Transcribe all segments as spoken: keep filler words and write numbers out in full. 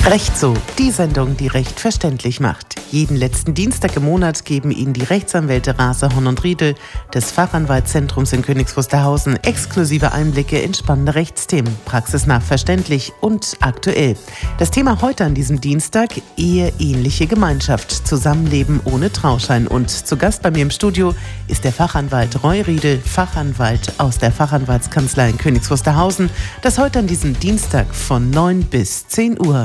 Recht so, die Sendung, die Recht verständlich macht. Jeden letzten Dienstag im Monat geben Ihnen die Rechtsanwälte Rase, Horn und Riedel des Fachanwaltszentrums in Königs Wusterhausen exklusive Einblicke in spannende Rechtsthemen, praxisnah verständlich und aktuell. Das Thema heute an diesem Dienstag: eheähnliche Gemeinschaft, Zusammenleben ohne Trauschein. Und zu Gast bei mir im Studio ist der Fachanwalt Roy Riedel, Fachanwalt aus der Fachanwaltskanzlei in Königs Wusterhausen. Das heute an diesem Dienstag von neun bis zehn Uhr.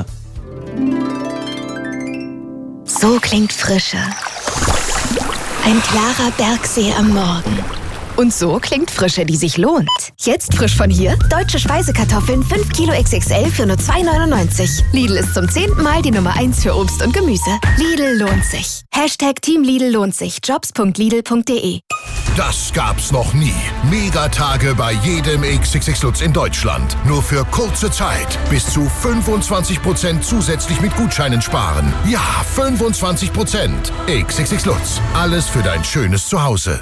So klingt Frische. Ein klarer Bergsee am Morgen. Und so klingt Frische, die sich lohnt. Jetzt frisch von hier: deutsche Speisekartoffeln fünf Kilo X X L für nur zwei neunundneunzig. Lidl ist zum zehnten Mal die Nummer eins für Obst und Gemüse. Lidl lohnt sich. Hashtag Team Lidl lohnt sich. jobs punkt lidl punkt de. Das gab's noch nie. Megatage bei jedem X X X Lutz in Deutschland. Nur für kurze Zeit. Bis zu fünfundzwanzig Prozent zusätzlich mit Gutscheinen sparen. Ja, fünfundzwanzig Prozent. X X X Lutz. Alles für dein schönes Zuhause.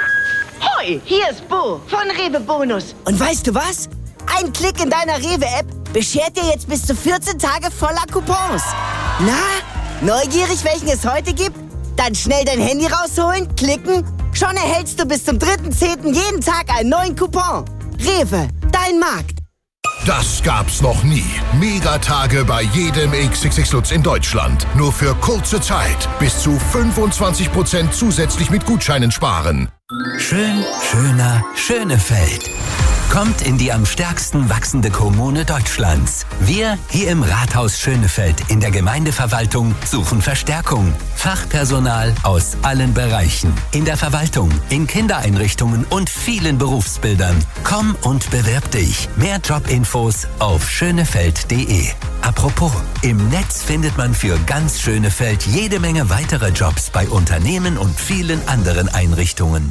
Hoi, hier ist Bo von Rewe Bonus. Und weißt du was? Ein Klick in deiner Rewe-App beschert dir jetzt bis zu vierzehn Tage voller Coupons. Na, neugierig, welchen es heute gibt? Dann schnell dein Handy rausholen, klicken. Schon erhältst du bis zum dritten zehnten jeden Tag einen neuen Coupon. Rewe, dein Markt. Das gab's noch nie. Megatage bei jedem X X X Lutz in Deutschland. Nur für kurze Zeit. Bis zu fünfundzwanzig Prozent zusätzlich mit Gutscheinen sparen. Schön, schöner, Schönefeld. Kommt in die am stärksten wachsende Kommune Deutschlands. Wir hier im Rathaus Schönefeld in der Gemeindeverwaltung suchen Verstärkung. Fachpersonal aus allen Bereichen. In der Verwaltung, in Kindereinrichtungen und vielen Berufsbildern. Komm und bewirb dich. Mehr Jobinfos auf schönefeld punkt de. Apropos, im Netz findet man für ganz Schönefeld jede Menge weitere Jobs bei Unternehmen und vielen anderen Einrichtungen.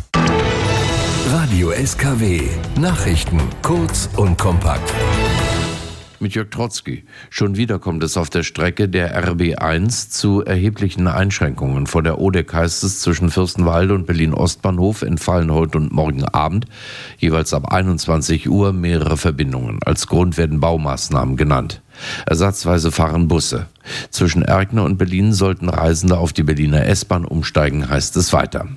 Radio S K W. Nachrichten kurz und kompakt. Mit Jörg Trotzki. Schon wieder kommt es auf der Strecke der R B eins zu erheblichen Einschränkungen. Vor der Odeck heißt es, zwischen Fürstenwalde und Berlin-Ostbahnhof entfallen heute und morgen Abend jeweils ab einundzwanzig Uhr mehrere Verbindungen. Als Grund werden Baumaßnahmen genannt. Ersatzweise fahren Busse. Zwischen Erkner und Berlin sollten Reisende auf die Berliner S-Bahn umsteigen, heißt es weiter.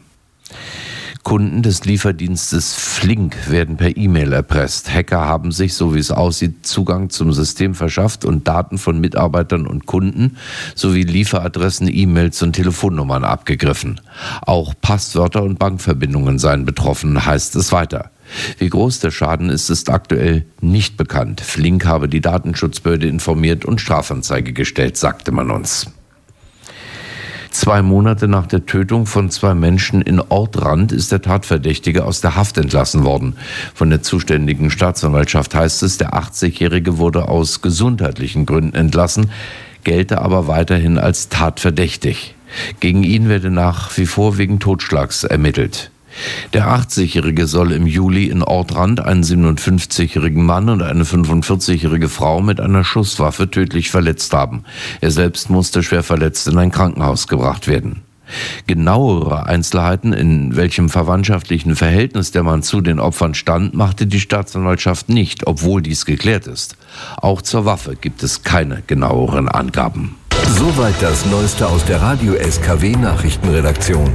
Kunden des Lieferdienstes Flink werden per E-Mail erpresst. Hacker haben sich, so wie es aussieht, Zugang zum System verschafft und Daten von Mitarbeitern und Kunden sowie Lieferadressen, E-Mails und Telefonnummern abgegriffen. Auch Passwörter und Bankverbindungen seien betroffen, heißt es weiter. Wie groß der Schaden ist, ist aktuell nicht bekannt. Flink habe die Datenschutzbehörde informiert und Strafanzeige gestellt, sagte man uns. Zwei Monate nach der Tötung von zwei Menschen in Ortrand ist der Tatverdächtige aus der Haft entlassen worden. Von der zuständigen Staatsanwaltschaft heißt es, der achtzigjährige wurde aus gesundheitlichen Gründen entlassen, gelte aber weiterhin als tatverdächtig. Gegen ihn werde nach wie vor wegen Totschlags ermittelt. Der achtzigjährige soll im Juli in Ortrand einen siebenundfünfzigjährigen Mann und eine fünfundvierzigjährige Frau mit einer Schusswaffe tödlich verletzt haben. Er selbst musste schwer verletzt in ein Krankenhaus gebracht werden. Genauere Einzelheiten, in welchem verwandtschaftlichen Verhältnis der Mann zu den Opfern stand, machte die Staatsanwaltschaft nicht, obwohl dies geklärt ist. Auch zur Waffe gibt es keine genaueren Angaben. Soweit das Neueste aus der Radio S K W Nachrichtenredaktion.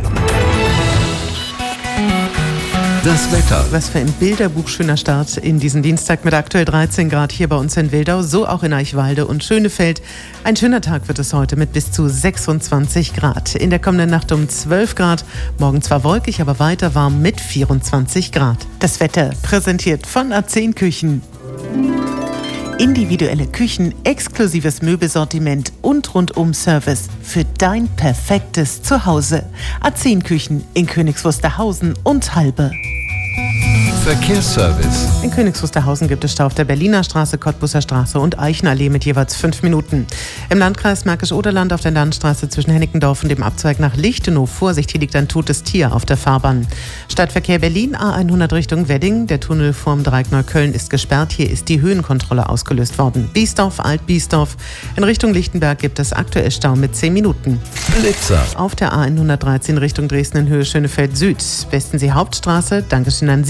Das Wetter. Was für ein bilderbuchschöner Start in diesen Dienstag mit aktuell dreizehn Grad hier bei uns in Wildau, so auch in Eichwalde und Schönefeld. Ein schöner Tag wird es heute mit bis zu sechsundzwanzig Grad. In der kommenden Nacht um zwölf Grad, morgen zwar wolkig, aber weiter warm mit vierundzwanzig Grad. Das Wetter präsentiert von A zehn Küchen. Individuelle Küchen, exklusives Möbelsortiment und Rundum-Service für dein perfektes Zuhause. A zehn Küchen in Königs Wusterhausen und Halbe. Verkehrsservice. In Königs Wusterhausen gibt es Stau auf der Berliner Straße, Cottbuser Straße und Eichenallee mit jeweils fünf Minuten. Im Landkreis Märkisch-Oderland auf der Landstraße zwischen Hennickendorf und dem Abzweig nach Lichtenhof. Vorsicht, hier liegt ein totes Tier auf der Fahrbahn. Stadtverkehr Berlin, A hundert Richtung Wedding. Der Tunnel vorm Dreieck Neukölln ist gesperrt. Hier ist die Höhenkontrolle ausgelöst worden. Biesdorf, Alt-Biesdorf. In Richtung Lichtenberg gibt es aktuell Stau mit zehn Minuten. Blitzer. Auf der A hundertdreizehn Richtung Dresden in Höhe Schönefeld Süd. Westensee Hauptstraße. Dankeschön an Simon.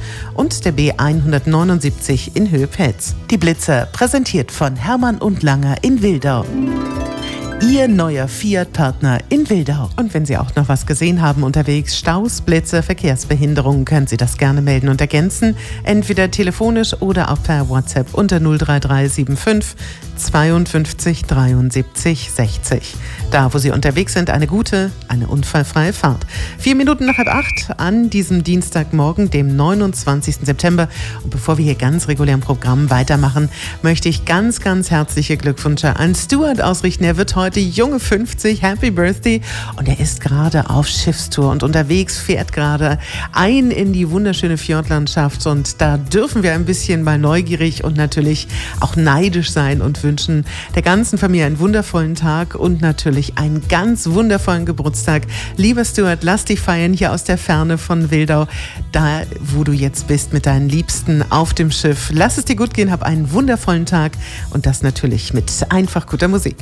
und der B hundertneunundsiebzig in Höhe Petz. Die Blitzer präsentiert von Hermann und Langer in Wildau. Ihr neuer Fiat-Partner in Wildau. Und wenn Sie auch noch was gesehen haben unterwegs, Staus, Blitze, Verkehrsbehinderungen, können Sie das gerne melden und ergänzen. Entweder telefonisch oder auch per WhatsApp unter null drei drei sieben fünf zweiundfünfzig dreiundsiebzig sechzig. Da, wo Sie unterwegs sind, eine gute, eine unfallfreie Fahrt. Vier Minuten nach halb acht an diesem Dienstagmorgen, dem neunundzwanzigsten September. Und bevor wir hier ganz regulär im Programm weitermachen, möchte ich ganz, ganz herzliche Glückwünsche an Stuart ausrichten. Er wird heute junge fünfzig, Happy Birthday. Und er ist gerade auf Schiffstour und unterwegs, fährt gerade ein in die wunderschöne Fjordlandschaft. Und da dürfen wir ein bisschen mal neugierig und natürlich auch neidisch sein und wünschen der ganzen Familie einen wundervollen Tag und natürlich einen ganz wundervollen Geburtstag. Lieber Stuart, lass dich feiern hier aus der Ferne von Wildau, da wo du jetzt bist mit deinen Liebsten auf dem Schiff. Lass es dir gut gehen, hab einen wundervollen Tag und das natürlich mit einfach guter Musik.